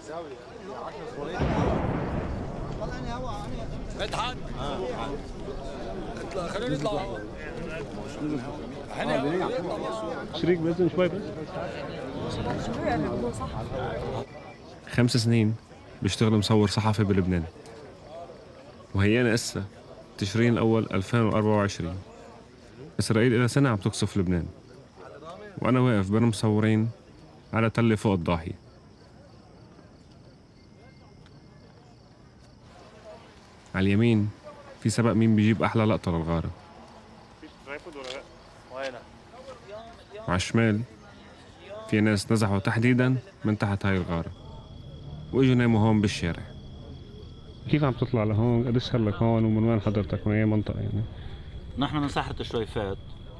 مدحت اطلع خلينا نطلع شريك بإذن شوي بس. 5 سنين بشتغل مصور صحفي بلبنان، وهيانا إسا تشرين الأول 2024. إسرائيل إلى سنة عم تقصف لبنان، وأنا واقف بين مصورين على تلة فوق الضاحية. على اليمين في سبق مين بيجيب أحلى لقطة للغارة، وعلى الشمال في ناس نزحوا تحديداً من تحت هاي الغارة وإجوا ناموا هون بالشارع. كيف عم تطلع لهون؟ قديش صار لك هون ومن وين حضرتك؟ من أي منطقة يعني؟ نحن من ساحة الشويفات،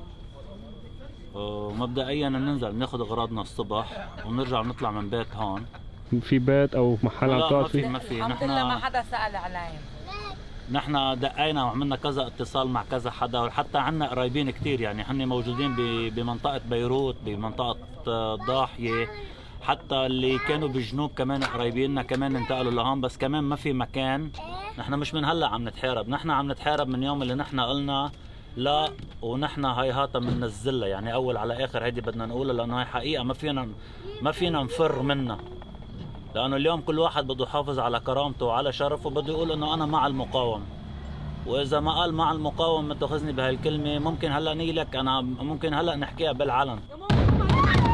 ومبدئيا بننزل بناخذ اغراضنا الصبح ونرجع نطلع من بيت هون. في بيت او محل عم تقعد فيه؟ ما في. الحمد لله ما حدا سأل علي. نحن دقينا وعملنا كذا اتصال مع كذا حدا، وحتى عنا قرايبين كتير يعني هن موجودين بمنطقة بيروت، بمنطقة الضاحية، حتى اللي كانوا بالجنوب كمان قرايبيننا كمان انتقلوا لهون، بس كمان ما في مكان. نحن مش من هلا عم نتحارب، نحن عم نتحارب من يوم اللي نحن قلنا لا، ونحن هيهاتا بننزلها يعني اول على اخر. هيدي بدنا نقولها لانه هي حقيقة ما فينا نفر منها، لانه اليوم كل واحد بده يحافظ على كرامته وعلى شرفه، بده يقول انه انا مع المقاومة. واذا ما قال مع المقاومة، ما تاخذني بهالكلمة، ممكن هلا نيلك انا، ممكن هلا نحكيها بالعلن.